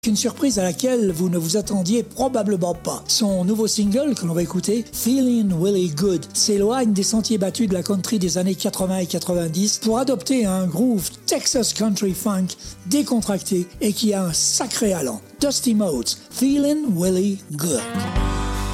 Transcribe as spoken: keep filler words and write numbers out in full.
Une surprise à laquelle vous ne vous attendiez probablement pas. Son nouveau single que l'on va écouter, Feelin' Really Good, s'éloigne des sentiers battus de la country des années quatre-vingts et quatre-vingt-dix pour adopter un groove Texas country funk décontracté et qui a un sacré allant. Dusty Motes, Feelin' Really Good.